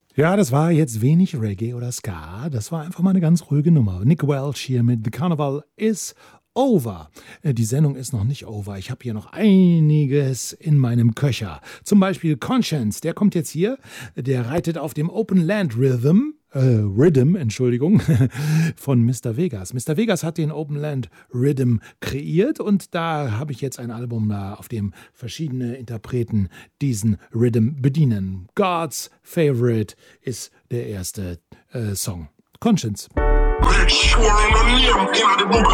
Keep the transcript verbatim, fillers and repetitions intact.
Ja, das war jetzt wenig Reggae oder Ska. Das war einfach mal eine ganz ruhige Nummer. Nick Welch hier mit The Carnival is over. Äh, Die Sendung ist noch nicht over. Ich habe hier noch einiges in meinem Köcher. Zum Beispiel Conscience, der kommt jetzt hier. Der reitet auf dem Open Land Rhythm. Äh, Rhythm, Entschuldigung, von Mister Vegas. Mister Vegas hat den Open Land Rhythm kreiert und da habe ich jetzt ein Album da, auf dem verschiedene Interpreten diesen Rhythm bedienen. God's Favorite ist der erste äh, Song. Conscience.